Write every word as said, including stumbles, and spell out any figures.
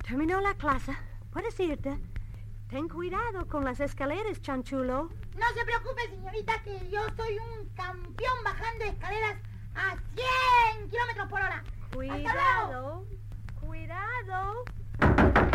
Terminó la clase. Puedes irte. Ten cuidado con las escaleras, chanchulo. No se preocupe, señorita, que yo soy un campeón bajando escaleras